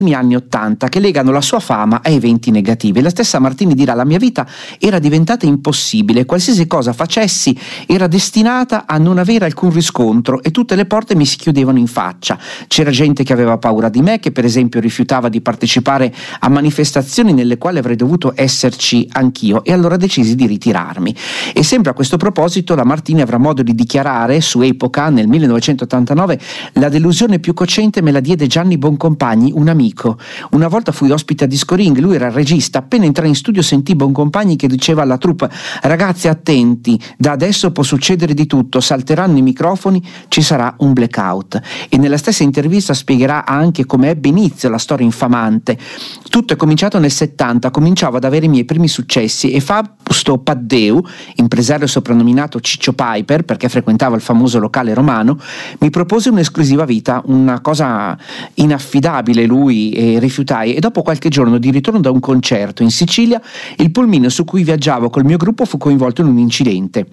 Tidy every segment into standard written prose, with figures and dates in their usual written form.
anni 80 che legano la sua fama a eventi negativi. La stessa Martini dirà: la mia vita era diventata impossibile, qualsiasi cosa facessi era destinata a non avere alcun riscontro e tutte le porte mi si chiudevano in faccia. C'era gente che aveva paura di me, che per esempio rifiutava di partecipare a manifestazioni nelle quali avrei dovuto esserci anch'io, e allora decisi di ritirarmi. E sempre a questo proposito la Martini avrà modo di dichiarare su Epoca nel 1989: la delusione più cocente me la diede Gianni Boncompagni, un amico. Una volta fui ospite a Disco Ring, lui era il regista, appena entrai in studio sentì Boncompagni che diceva alla troupe: ragazzi attenti, da adesso può succedere di tutto, salteranno i microfoni, ci sarà un blackout. E nella stessa intervista spiegherà anche come ebbe inizio la storia infamante. Tutto è cominciato nel 70, cominciavo ad avere i miei primi successi e Fausto Paddeu, impresario soprannominato Ciccio Piper perché frequentava il famoso locale romano, mi propose un'esclusiva vita, una cosa inaffidabile lui, e rifiutai, e dopo qualche giorno di ritorno da un concerto in Sicilia il pulmino su cui viaggiavo col mio gruppo fu coinvolto in un incidente.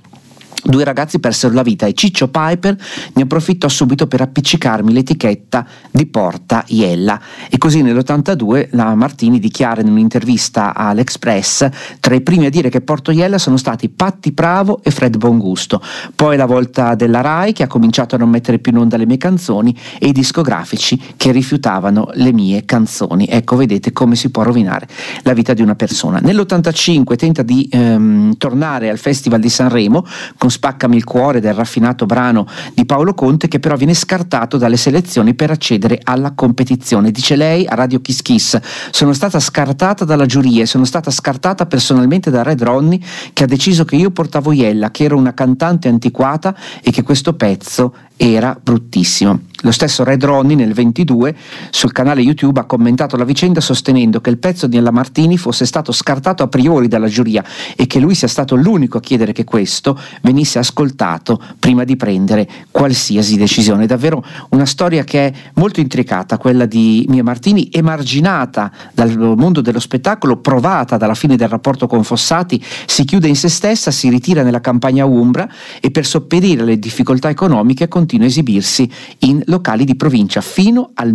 2 ragazzi persero la vita e Ciccio Piper ne approfittò subito per appiccicarmi l'etichetta di Porta Iella. E così nell'82 la Martini dichiara in un'intervista all'Express: tra i primi a dire che Porta Iella sono stati Patti Pravo e Fred Bongusto. Poi la volta della Rai, che ha cominciato a non mettere più in onda le mie canzoni, e i discografici che rifiutavano le mie canzoni. Ecco, vedete come si può rovinare la vita di una persona. Nell'85 tenta di tornare al Festival di Sanremo con Spaccami il cuore, del raffinato brano di Paolo Conte, che però viene scartato dalle selezioni per accedere alla competizione. Dice lei a Radio Kiss Kiss: sono stata scartata dalla giuria e sono stata scartata personalmente da Red Ronnie, che ha deciso che io portavo Iella, che ero una cantante antiquata e che questo pezzo era bruttissimo. Lo stesso Red Ronnie nel 22 sul canale YouTube ha commentato la vicenda sostenendo che il pezzo di Alla Martini fosse stato scartato a priori dalla giuria e che lui sia stato l'unico a chiedere che questo venisse ascoltato prima di prendere qualsiasi decisione. Davvero una storia che è molto intricata, quella di Mia Martini, emarginata dal mondo dello spettacolo, provata dalla fine del rapporto con Fossati, si chiude in se stessa, si ritira nella campagna umbra e per sopperire alle difficoltà economiche continua a esibirsi in locali di provincia fino al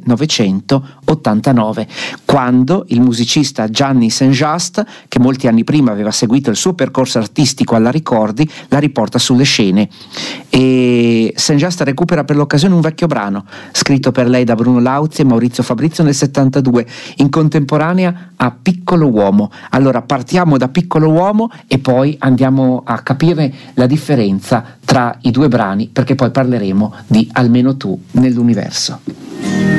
1989, quando il musicista Gianni Saint-Just, che molti anni prima aveva seguito il suo percorso artistico alla Ricordi, la riporta sulle scene. E Saint-Just recupera per l'occasione un vecchio brano scritto per lei da Bruno Lauzi e Maurizio Fabrizio nel 72, in contemporanea a Piccolo Uomo. Allora partiamo da Piccolo Uomo e poi andiamo a capire la differenza tra i 2 brani, perché poi parleremo di Almeno tu nell'universo.